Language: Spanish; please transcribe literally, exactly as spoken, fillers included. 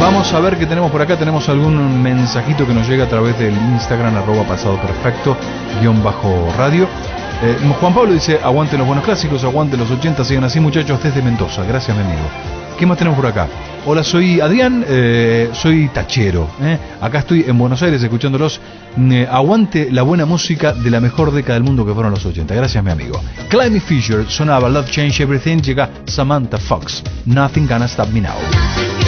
Vamos a ver qué tenemos por acá. Tenemos algún mensajito que nos llega a través del Instagram, arroba pasado perfecto, guión bajo radio. Eh, Juan Pablo dice, aguante los buenos clásicos, aguante los ochenta, sigan así muchachos desde Mendoza. Gracias, mi amigo. ¿Qué más tenemos por acá? Hola, soy Adrián, eh, soy tachero. ¿eh? Acá estoy en Buenos Aires escuchándolos. Eh, aguante la buena música de la mejor década del mundo que fueron los ochenta. Gracias, mi amigo. Climby Fisher sonaba Love Change Everything. Llega Samantha Fox, Nothing Gonna Stop Me Now.